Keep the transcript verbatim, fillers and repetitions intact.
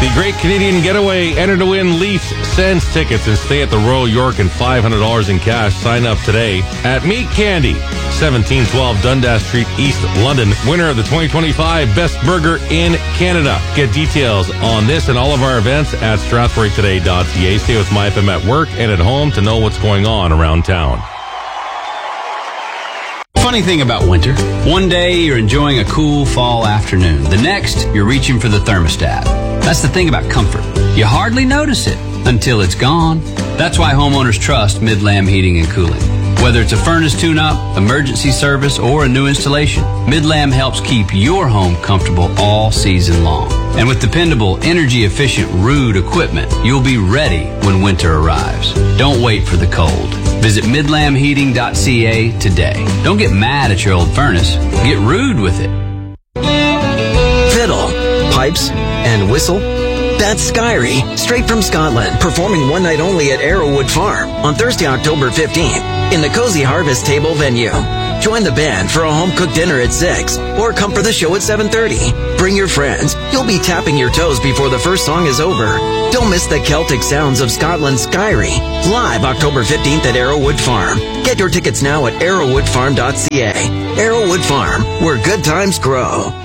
The Great Canadian Getaway. Enter to win Leaf Sends tickets and stay at the Royal York and five hundred dollars in cash. Sign up today at Meat Candy, seventeen twelve Dundas Street, East London. Winner of the twenty twenty-five Best Burger in Canada. Get details on this and all of our events at strathroy today dot c a. Stay with My F M at work and at home to know what's going on around town. Funny thing about winter, one day you're enjoying a cool fall afternoon. The next, you're reaching for the thermostat. That's the thing about comfort. You hardly notice it until it's gone. That's why homeowners trust Midlam Heating and Cooling. Whether it's a furnace tune-up, emergency service, or a new installation, Midlam helps keep your home comfortable all season long. And with dependable, energy-efficient Ruud equipment, you'll be ready when winter arrives. Don't wait for the cold. Visit midlam heating dot c a today. Don't get mad at your old furnace. Get Ruud with it. Fiddle, pipes, and whistle. That's Skyrie, straight from Scotland, performing one night only at Arrowwood Farm on Thursday, October fifteenth, in the Cozy Harvest Table venue. Join the band for a home-cooked dinner at six, or come for the show at seven thirty. Bring your friends. You'll be tapping your toes before the first song is over. Don't miss the Celtic sounds of Scotland's Skyrie, live October fifteenth at Arrowwood Farm. Get your tickets now at arrowwood farm dot c a. Arrowwood Farm, where good times grow.